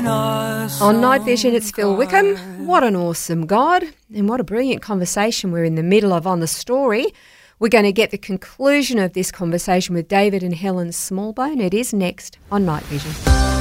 On Night Vision, it's Phil Wickham. What an awesome God, and what a brilliant conversation we're in the middle of on the story. We're going to get the conclusion of this conversation with David and Helen Smallbone. It is next on Night Vision.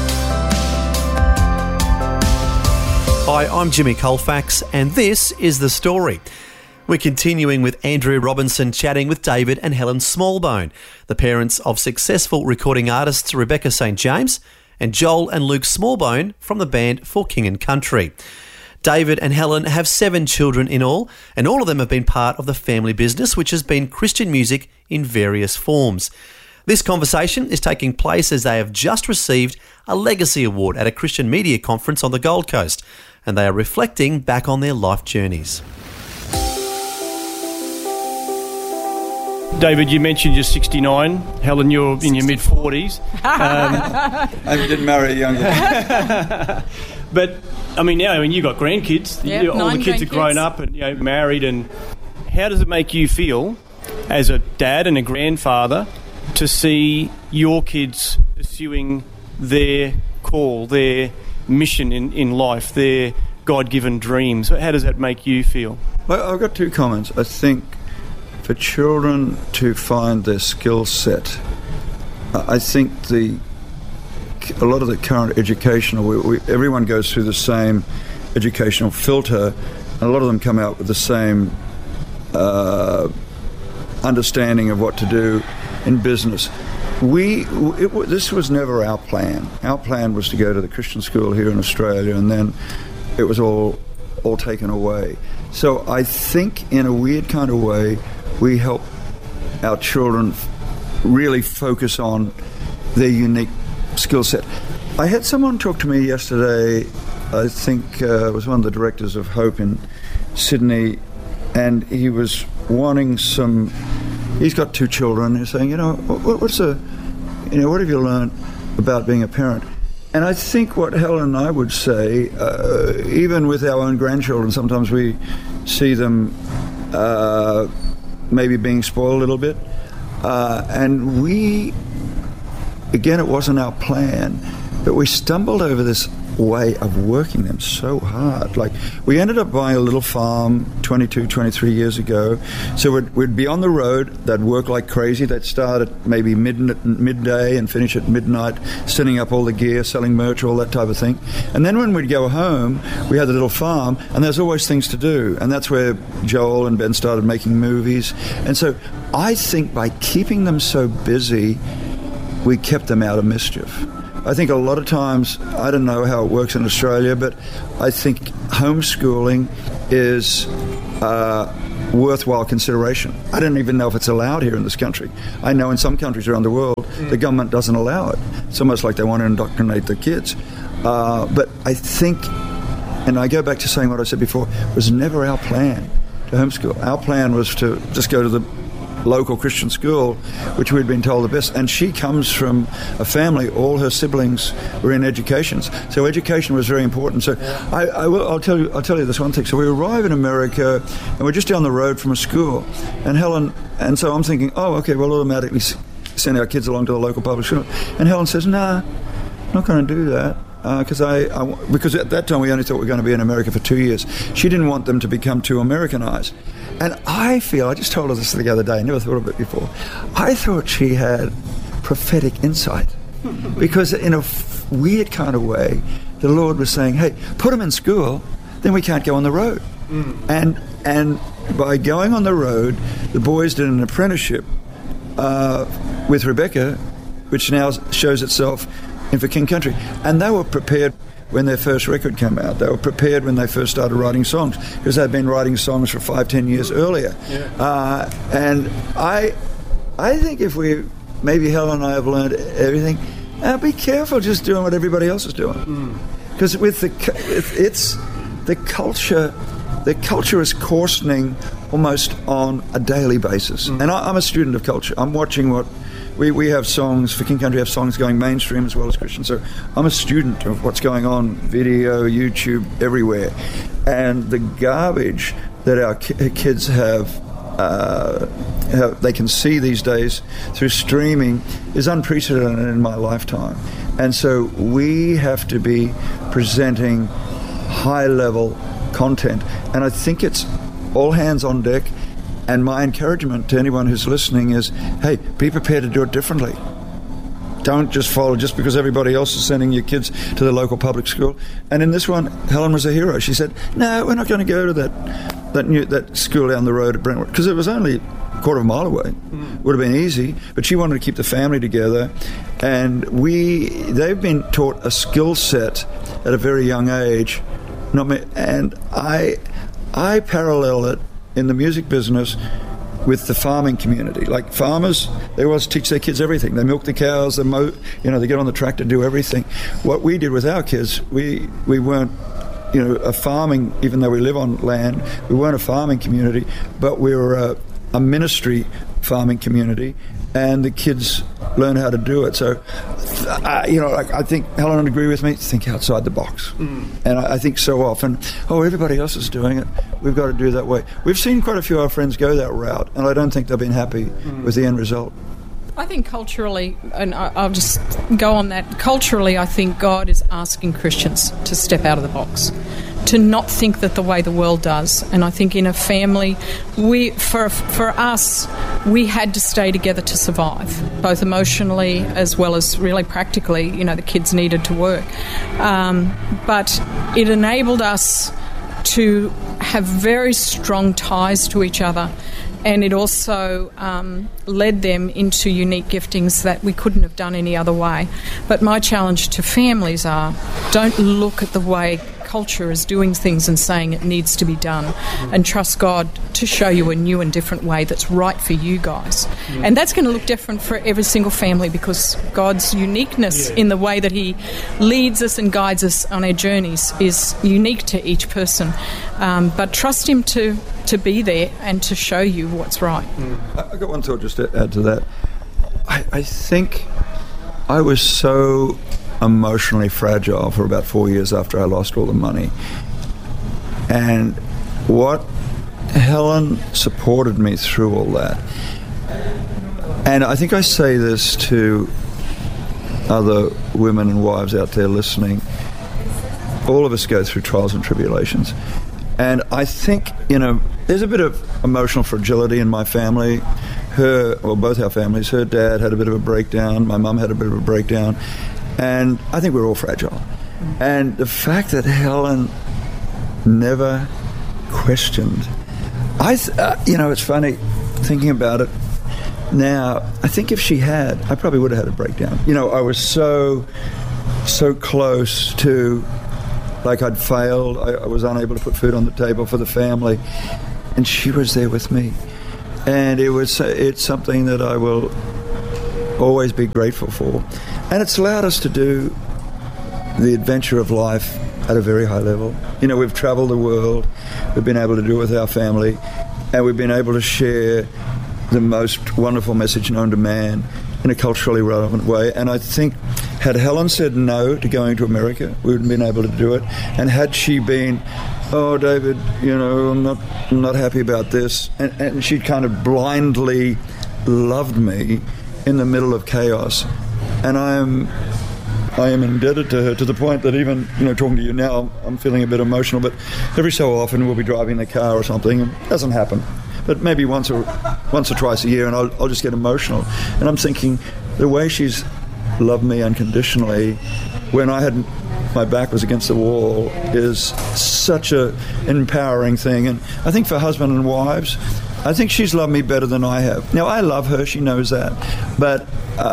Hi, I'm Jimmy Colfax, and this is The Story. We're continuing with Andrew Robinson chatting with David and Helen Smallbone, the parents of successful recording artists Rebecca St. James and Joel and Luke Smallbone from the band For King and Country. David and Helen have 7 children in all, and all of them have been part of the family business, which has been Christian music in various forms. This conversation is taking place as they have just received a Legacy Award at a Christian media conference on the Gold Coast, and they are reflecting back on their life journeys. David, you mentioned you're 69. Helen, you're in your mid-40s. I didn't marry a younger one. But, I mean, now you've got grandkids. Yep, all the kids are grown up and married. And how does it make you feel as a dad and a grandfather to see your kids pursuing their call, their mission in life, their God-given dreams? How does that make you feel? I've got 2 comments. I think for children to find their skill set, I think a lot of the current educational, everyone goes through the same educational filter, and a lot of them come out with the same understanding of what to do in business. This was never our plan. Our plan was to go to the Christian school here in Australia, and then it was all taken away. So I think in a weird kind of way, we help our children really focus on their unique skill set. I had someone talk to me yesterday, I think it was one of the directors of Hope in Sydney, and he was wanting he's got 2 children, he's saying, what have you learned about being a parent? And I think what Helen and I would say, even with our own grandchildren, sometimes we see them maybe being spoiled a little bit. And again, it wasn't our plan, but we stumbled over this way of working them so hard. Like, we ended up buying a little farm 22, 23 years ago. So we'd be on the road. They'd work like crazy. They'd start at maybe midday and finish at midnight, setting up all the gear, selling merch, all that type of thing. And then when we'd go home, we had the little farm, and there's always things to do. And that's where Joel and Ben started making movies. And so I think by keeping them so busy, we kept them out of mischief. I think a lot of times, I don't know how it works in Australia, but I think homeschooling is worthwhile consideration. I don't even know if it's allowed here in this country. I know in some countries around the world, the government doesn't allow it. It's almost like they want to indoctrinate the kids. But I think, and I go back to saying what I said before, it was never our plan to homeschool. Our plan was to just go to the local Christian school, which we'd been told the best. And she comes from a family, all her siblings were in education. So education was very important. So I'll tell you this one thing. So we arrive in America, and we're just down the road from a school. And so I'm thinking, we'll automatically send our kids along to the local public school. And Helen says, nah, I'm not going to do that. Because at that time we only thought we were going to be in America for 2 years. She didn't want them to become too Americanized. And I just told her this the other day, I never thought of it before, I thought she had prophetic insight. Because in a weird kind of way, the Lord was saying, hey, put them in school, then we can't go on the road. And by going on the road, the boys did an apprenticeship with Rebecca, which now shows itself in For King Country. And they were prepared when their first record came out. They were prepared when they first started writing songs, because they'd been writing songs for 5-10 years earlier. Yeah. And I think if maybe Helen and I have learned everything, be careful just doing what everybody else is doing. Because with the culture is coarsening almost on a daily basis. And I'm a student of culture. I'm watching what we have songs, For King Country have songs going mainstream as well as Christian. So I'm a student of what's going on, video, YouTube, everywhere. And the garbage that our kids have how they can see these days through streaming is unprecedented in my lifetime. And so we have to be presenting high-level content. And I think it's all hands on deck. And my encouragement to anyone who's listening is, hey, be prepared to do it differently. Don't just follow just because everybody else is sending your kids to the local public school. And in this one, Helen was a hero. She said, no, we're not going to go to that school down the road at Brentwood, because it was only a quarter of a mile away. Would have been easy, but she wanted to keep the family together. And they've been taught a skill set at a very young age. And I parallel it in the music business with the farming community. Like farmers, they always teach their kids everything. They milk the cows, they mow, they get on the tractor, do everything. What we did with our kids, we weren't, a farming, even though we live on land, we weren't a farming community, but we were a ministry farming community, and the kids learn how to do it. So, I think Helen would agree with me, think outside the box. And I think so often, everybody else is doing it, we've got to do it that way. We've seen quite a few of our friends go that route, and I don't think they've been happy with the end result. I think culturally, and I'll just go on that, culturally I think God is asking Christians to step out of the box, to not think that the way the world does. And I think in a family, for us, we had to stay together to survive, both emotionally as well as really practically. The kids needed to work. But it enabled us to have very strong ties to each other. And it also led them into unique giftings that we couldn't have done any other way. But my challenge to families are, don't look at the way culture is doing things and saying it needs to be done, and trust God to show you a new and different way that's right for you guys. And that's going to look different for every single family, because God's uniqueness in the way that He leads us and guides us on our journeys is unique to each person. But trust Him to be there and to show you what's right. I've got one thought just to add to that. I think I was so emotionally fragile for about 4 years after I lost all the money. And what Helen supported me through all that. And I think I say this to other women and wives out there listening. All of us go through trials and tribulations. And I think, there's a bit of emotional fragility in my family. Both our families. Her dad had a bit of a breakdown. My mum had a bit of a breakdown. And I think we're all fragile. And the fact that Helen never questioned, it's funny thinking about it now. I think if she had, I probably would have had a breakdown. I was so close to, like I'd failed. I was unable to put food on the table for the family. And she was there with me. And it's something that I will always be grateful for. And it's allowed us to do the adventure of life at a very high level. We've traveled the world, we've been able to do it with our family, and we've been able to share the most wonderful message known to man in a culturally relevant way. And I think had Helen said no to going to America, we wouldn't have been able to do it. And had she been, David, I'm not happy about this, and she'd kind of blindly loved me in the middle of chaos. And I am indebted to her to the point that even, talking to you now, I'm feeling a bit emotional, but every so often we'll be driving the car or something, and it doesn't happen. But maybe once or twice a year, and I'll just get emotional. And I'm thinking, the way she's loved me unconditionally when my back was against the wall is such an empowering thing. And I think for husband and wives, I think she's loved me better than I have. Now, I love her, she knows that. But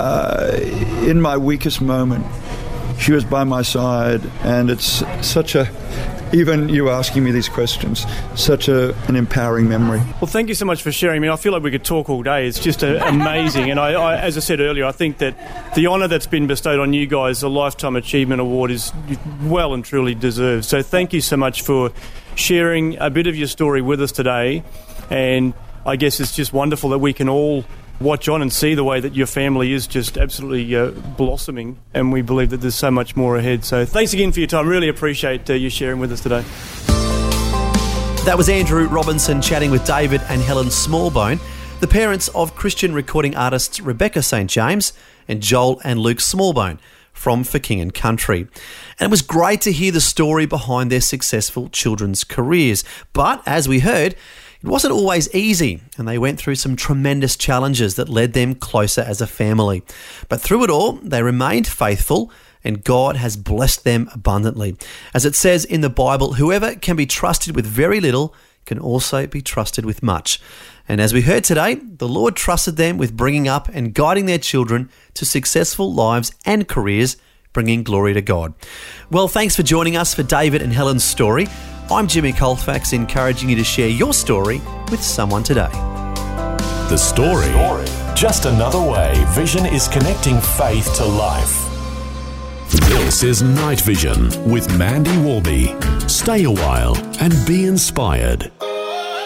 in my weakest moment, she was by my side, and it's such even you asking me these questions, such an empowering memory. Well, thank you so much for sharing. I feel like we could talk all day. It's just amazing. And I, as I said earlier, I think that the honour that's been bestowed on you guys, the Lifetime Achievement Award, is well and truly deserved. So thank you so much for sharing a bit of your story with us today. And I guess it's just wonderful that we can all watch on and see the way that your family is just absolutely blossoming, and we believe that there's so much more ahead. So thanks again for your time. Really appreciate you sharing with us today. That was Andrew Robinson chatting with David and Helen Smallbone, the parents of Christian recording artists Rebecca St. James and Joel and Luke Smallbone from For King and Country. And it was great to hear the story behind their successful children's careers. But as we heard, it wasn't always easy, and they went through some tremendous challenges that led them closer as a family. But through it all, they remained faithful, and God has blessed them abundantly. As it says in the Bible, whoever can be trusted with very little can also be trusted with much. And as we heard today, the Lord trusted them with bringing up and guiding their children to successful lives and careers, bringing glory to God. Well, thanks for joining us for David and Helen's story. I'm Jimmy Colfax, encouraging you to share your story with someone today. The story. Just another way Vision is connecting faith to life. This is Night Vision with Mandy Warby. Stay a while and be inspired.